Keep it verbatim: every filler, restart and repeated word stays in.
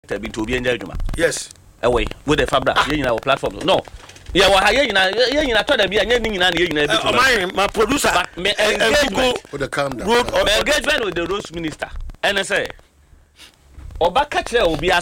be to be enjoyed. Yes. Away with the Fabra, you know, platform. No. Yeah, well, you know, you know, to be a young man, my producer, engagement with the calm down. Engagement with the Rose Minister. And I say, Obaka will be a